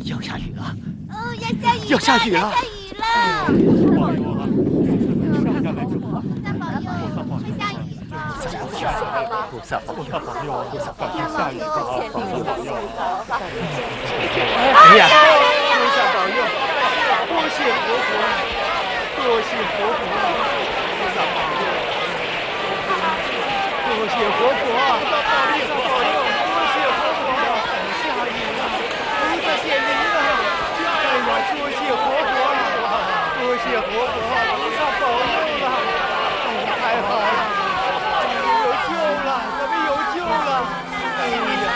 要下雨了！ 哦，要下雨了！ 要下雨了！ 下雨了！ 保佑啊！ 菩萨保佑！ 下雨了！菩萨保佑！菩萨保佑！下雨了！ 哎呀！ 菩萨保佑！多谢佛陀，多谢佛陀，菩萨保佑！多谢佛陀，菩萨保佑！